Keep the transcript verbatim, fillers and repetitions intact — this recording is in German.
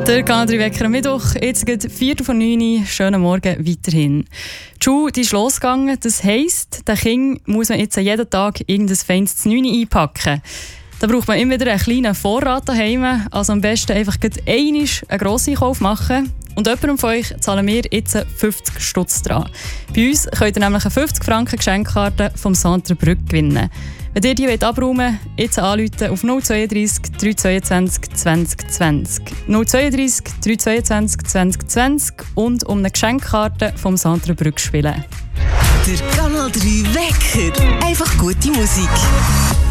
Der Kanal drei Wecker am Mittwoch, jetzt geht Viertel von neun. Schönen Morgen weiterhin. Die Schule die ist losgegangen, das heisst, den Kindern muss man jetzt jeden Tag irgendein feines Neun einpacken. Da braucht man immer wieder einen kleinen Vorrat daheim, also am besten einfach einmal einen Grosseinkauf machen. Und jemandem von euch zahlen wir jetzt fünfzig Stutz dran. Bei uns könnt ihr nämlich eine fünfzig Franken Geschenkkarte vom Centre Brück gewinnen. Wenn ihr die wollt abräumen wollt, jetzt anrufen auf null zwei drei drei zweiundzwanzig zwanzig zwanzig. null zwei drei drei zweiundzwanzig zwanzig zwanzig und um eine Geschenkkarte vom Centre Brück spielen. Der Kanal drei Wecker. Einfach gute Musik.